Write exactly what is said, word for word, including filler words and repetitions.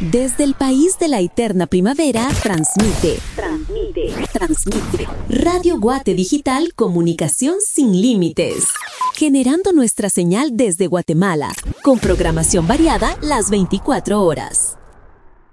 Desde el país de la eterna primavera, transmite, transmite, transmite. Radio Guate Digital, comunicación sin límites. Generando nuestra señal desde Guatemala, con programación variada las veinticuatro horas.